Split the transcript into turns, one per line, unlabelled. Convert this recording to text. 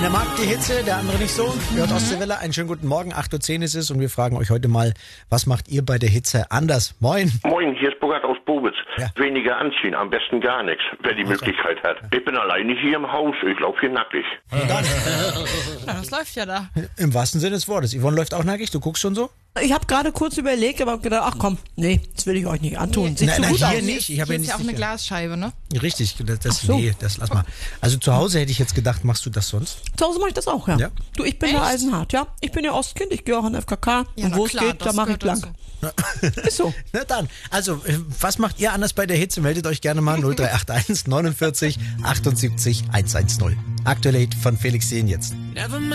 Einer mag die Hitze, der andere nicht so. Hört Ostseewelle, einen schönen guten Morgen, 8.10 Uhr ist es und wir fragen euch heute mal, was macht ihr bei der Hitze anders? Moin.
Moin, hier ist Burkhard aus Bobitz.
Ja.
Weniger anziehen, am besten gar nichts, wer die Möglichkeit hat. Ich bin alleine hier im Haus, ich laufe hier nackig.
Dann,
Na, das läuft ja da.
im wahrsten Sinne des Wortes. Yvonne läuft auch nackig, du guckst schon so?
Ich habe gerade kurz überlegt, aber hab gedacht, ach komm, nee, das will ich euch nicht antun. Sieht so
Nein,
gut
hier
aus.
nicht. Ich habe
Hier
ja
ist ja auch
nicht
eine Glasscheibe, ne?
Richtig,
so.
nee, das lass mal. Also zu Hause hätte ich jetzt gedacht, machst du das sonst?
Zu Hause mache ich das auch, ja.
Ja?
Du, ich bin
Echt?
ja eisenhart, ja. Ich bin ja Ostkind, ich gehe auch an FKK.
Ja,
und
na
wo es
klar,
geht, da
das
mache ich
gehört
blank.
dazu.
Ist so.
Na dann, also, was macht ihr anders bei der Hitze? Meldet euch gerne mal 0381 49 78 110. Aktuell von Felix Sehn jetzt.